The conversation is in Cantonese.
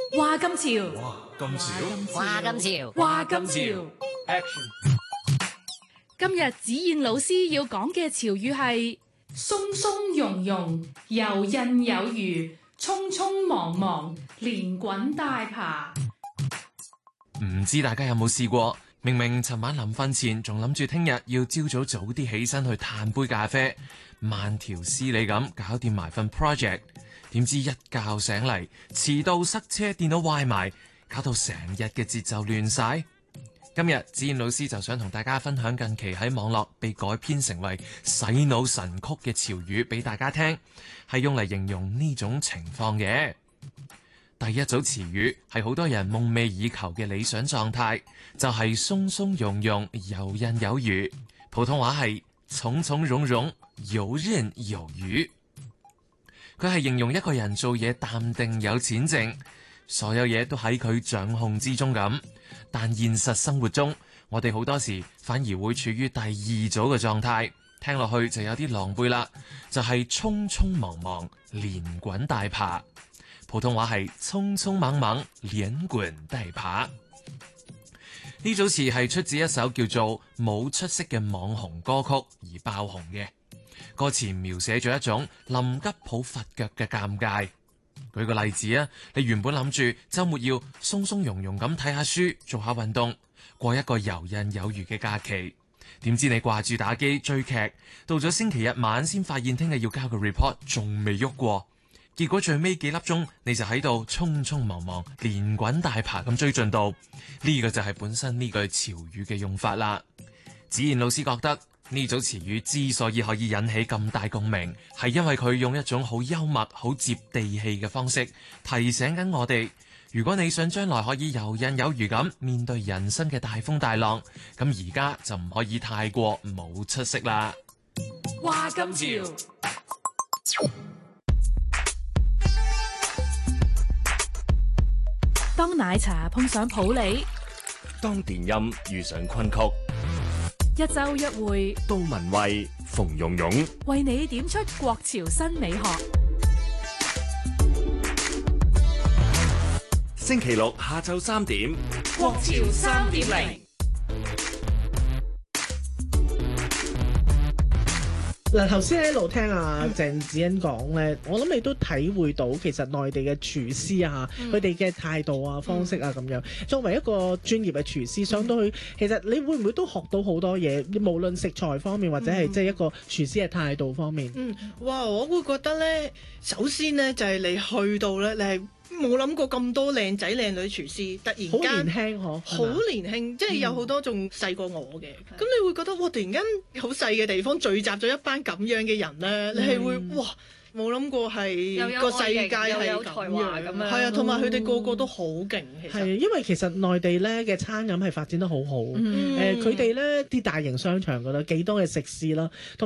話今潮， 哇，咁潮！ 話今潮， 話今潮。 Action！ 今日子燕老師要講嘅潮語係鬆鬆茸茸、游刃有餘、匆匆忙忙、連滾帶爬。 唔知大家有冇試過？明明尋晚臨瞓前仲諗住聽日要朝早早啲起身去嘆杯咖啡，慢條斯理咁搞掂埋份 project， 點知一覺醒嚟遲到塞車，電腦壞埋，搞到成日嘅節奏亂晒。今日子燕老師就想同大家分享近期喺網絡被改編成為洗腦神曲嘅潮語俾大家聽，係用嚟形容呢種情況嘅。第一組詞語係好多人夢寐以求嘅理想狀態，就係鬆鬆茸茸、游刃有餘。普通話係從從容容、游刃有餘。佢係形容一個人做嘢淡定有錢剩，所有嘢都喺佢掌控之中咁。但現實生活中，我哋好多時反而會處於第二組嘅狀態，聽落去就有啲狼狽啦，就係匆匆忙忙、連滾帶爬。普通話係匆匆忙忙、連滾帶爬。呢組詞係出自一首叫做《冇出息》嘅網紅歌曲而爆紅嘅。歌詞描寫咗一種臨急抱佛腳嘅尷尬。舉個例子啊，你原本諗住周末要鬆鬆茸茸咁睇下書、做下運動，過一個游刃有餘嘅假期，點知你掛住打機追劇，到咗星期日晚先發現聽日要交個 report 仲未喐過。結果最尾幾粒鐘，你就喺度匆匆忙忙、連滾帶爬咁追進度。呢個就係本身呢句潮語嘅用法啦。子燕老師覺得呢組詞語之所以可以引起咁大共鳴，係因為佢用一種好幽默、好接地氣嘅方式，提醒緊我哋，如果你想將來可以游刃有餘咁面對人生嘅大風大浪，咁而家就唔可以太過冇出息啦。 話今潮。當奶茶碰上普洱， 當電音遇上昆曲， 一週一會， 杜文蔚、馮蓉蓉， 為你點出國潮新美學。 星期六下晝3點， 國潮3.0。 嗱，頭先喺度聽阿鄭子欣講咧，我諗你都體會到其實內地嘅廚師啊，佢哋嘅態度啊、方式啊咁樣。作為一個專業嘅廚師，上到去其實你會唔會都學到好多嘢？無論食材方面，或者係即係一個廚師嘅態度方面。 哇！我會覺得咧，首先咧就係你去到咧，你係冇諗過咁多靚仔靚女廚師，突然間好年輕嗬， 好年輕，即係有好多仲細過我嘅。咁你會覺得哇！突然間好細嘅地方聚集咗一班咁樣嘅人咧，你係會哇！冇諗過係個世界係咁樣，係啊，同埋佢哋個個都好勁，其實係因為其實內地咧嘅餐飲係發展得好好，佢哋咧啲大型商場㗎啦，幾多嘅食肆啦。